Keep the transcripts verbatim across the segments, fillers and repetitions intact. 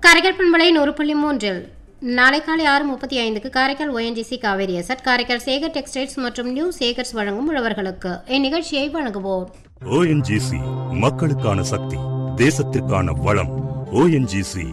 காரைக்கால் பண்பலை நூறு புள்ளி மூன்றில் நாளை காலை ஆறு முப்பத்தி ஐந்துக்கு Karaikal ONGC Kaveri zed Karaikal Sekar textiles மற்றும் நியூ சேகர்ஸ் வழங்கும் உழவர்களுக்கு இந்நிகழ்ச்சியை வழங்குவோர். ஓஎன்ஜிசி மக்களுக்கான சக்தி, தேசத்திற்கான வளம். ஓஎன்ஜிசி.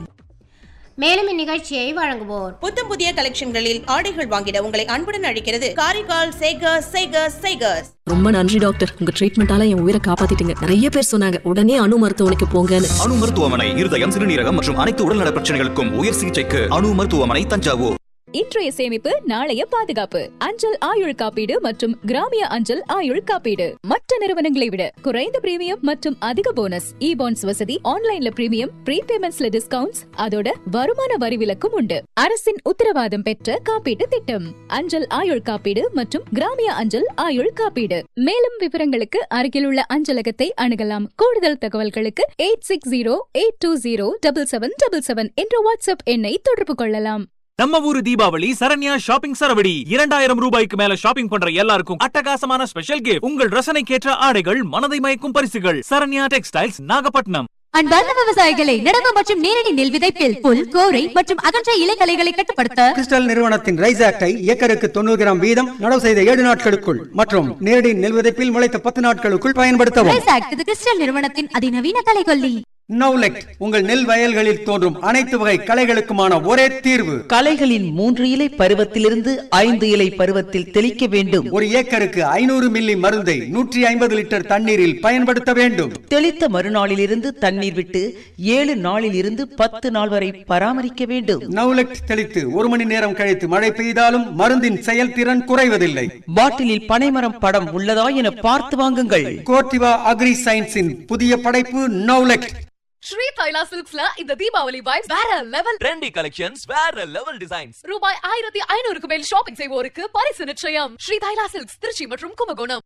மேலும் இந்நிகழ்ச்சியை வழங்குவோர். புத்தம் புதிய கலெக்ஷன்களில் ஆடைகள் வாங்கிட உங்களை அன்புடன் அழைக்கிறது காரைக்கால் சேகர்ஸ் சேகர்ஸ் சேகர்ஸ். ரொம்ப நன்றி டாக்டர், உங்க ட்ரீட்மெண்டால என் உயிரை காப்பாத்திட்டீங்க. நிறைய பேர் சொன்னாங்க உடனே அணு மருத்துவமனைக்கு போங்கன்னு. அணு மருத்துவமனை இருதயம், சிறுநீரகம் மற்றும் அனைத்து உடல்நல பிரச்சனைகளுக்கும் உயர் சிகிச்சைக்கு அணு மருத்துவமனை, தஞ்சாவூர். இன்றைய சேமிப்பு நாளைய பாதுகாப்பு. அஞ்சல் ஆயுள் காப்பீடு மற்றும் கிராமிய அஞ்சல் ஆயுள் காப்பீடு மற்ற நிறுவனங்களை விட குறைந்த பிரீமியம் மற்றும் அதிக போனஸ். இ பாண்ட்ஸ் வசதி, ஆன்லைன்ல பிரீமியம், ப்ரீபேமெண்ட்ஸ்ல டிஸ்கவுண்ட்ஸ், அதோட வருமான வரி விலக்கும் உண்டு. அரசின் உத்தரவாதம் பெற்ற காப்பீட்டு திட்டம் அஞ்சல் ஆயுள் காப்பீடு மற்றும் கிராமிய அஞ்சல் ஆயுள் காப்பீடு. மேலும் விவரங்களுக்கு அருகில் உள்ள அஞ்சலகத்தை அணுகலாம். கூடுதல் தகவல்களுக்கு eight six zero eight two zero double seven double seven என்ற வாட்ஸ்அப் எண்ணை தொடர்பு கொள்ளலாம். நம்ம ஊரு தீபாவளி சரண்யா ஷாப்பிங் சரவடி. இரண்டாயிரம் ரூபாய்க்கு மேல ஷாப்பிங் பண்ற எல்லாருக்கும் அட்டகாசமான ஸ்பெஷல் கிஃப்ட். உங்கள் ரசனைக்கேற்ற ஆடைகள், மனதை மயக்கும் பரிசுகள். சரண்யா டெக்ஸ்டைல்ஸ், நாகப்பட்டினம். அன்பார்ந்த விவசாயிகளை, நடவு மற்றும் நேரடி நெல் விதைப்பில் புல், கோரை மற்றும் அகன்ற இலைகளைகளை கட்டுப்படுத்த கிறிஸ்டல் நிறுவனத்தின் ரைஸ் ஆக்டை ஏக்கருக்கு தொண்ணூறு கிராம் வீதம் நடவு செய்த ஏழு நாட்களுக்குள் மற்றும் நேரடி நெல் விதைப்பில் முளைத்த பத்து நாட்களுக்குள் பயன்படுத்தவும். ரைஸ் ஆக்ட் இது கிறிஸ்டல் நிறுவனத்தின் அதிநவீன கலைகொல்லி. நவுலெக்ட் உங்கள் நெல் வயல்களில் தோன்றும் அனைத்து வகை களைகளுக்குமான ஒரே தீர்வு. களைகளின் மூன்று இலை பருவத்திலிருந்து ஐந்து இலை பருவத்தில் தெளிக்க வேண்டும். ஒரு ஏக்கருக்கு ஐநூறு மில்லி மருந்தை நூற்றி ஐம்பது லிட்டர் தண்ணீரில் பயன்படுத்த வேண்டும். தெளித்த மறுநாளிலிருந்து தண்ணீர் விட்டு ஏழு நாளில் இருந்து பத்து நாள் வரை பராமரிக்க வேண்டும். நவுலெக்ட் தெளித்து ஒரு மணி நேரம் கழித்து மழை பெய்தாலும் மருந்தின் செயல்திறன் குறைவதில்லை. பாட்டிலில் பனைமரம் படம் உள்ளதா என பார்த்து வாங்குங்கள். கோர்டிவா அக்ரி சயின்ஸின் புதிய படைப்பு நவுலெக்ட். ஸ்ரீ தைலா சில்க்ஸ்ல இந்த தீபாவளி வைப்ஸ் வேற லெவல். ட்ரெண்டி கலெக்ஷன்ஸ், வேற லெவல் டிசைன்ஸ். ரூபாய் ஆயிரத்தி ஐநூறுக்கு மேல் ஷாப்பிங் செய்வோருக்கு பரிசு நிச்சயம். ஸ்ரீ தைலா சில்க்ஸ், திருச்சி மற்றும் கும்பகோணம்.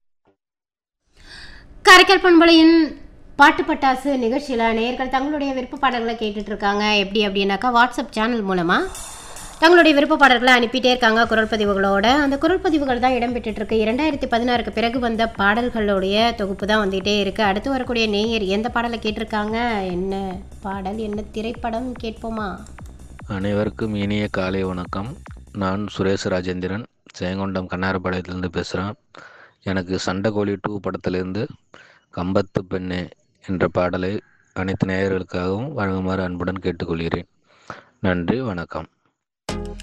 காரைக்கால் பண்பலையின் பாட்டு பட்டாசு நிகழ்ச்சியில நேயர்கள் தங்களுடைய விருப்ப பாடல்களை கேட்டுட்டு இருக்காங்க. எப்படி அப்படின்னாக்கா வாட்ஸ்அப் சேனல் மூலமா தங்களுடைய விருப்ப பாடல்களை அனுப்பிட்டே இருக்காங்க குரல் பதிவுகளோட. அந்த குரல் பதிவுகள் தான் இடம்பெற்று இருக்கு. இரண்டாயிரத்தி பதினாறுக்கு பிறகு வந்த பாடல்களுடைய தொகுப்பு தான் வந்துகிட்டே இருக்கு. அடுத்து வரக்கூடிய நேயர் எந்த பாடலை கேட்டிருக்காங்க, என்ன பாடல், என்ன திரைப்படம் கேட்போமா? அனைவருக்கும் இனிய காலை வணக்கம். நான் சுரேஷ் ராஜேந்திரன், ஜெயங்கொண்டம் கண்ணாரப்பாளையத்திலிருந்து பேசுகிறேன். எனக்கு சண்டைக்கோழி டூ படத்திலிருந்து கம்பத்து பெண்ணே என்ற பாடலை அனைத்து நேயர்களுக்காகவும் வழங்குமாறு அன்புடன் கேட்டுக்கொள்கிறேன். நன்றி, வணக்கம்.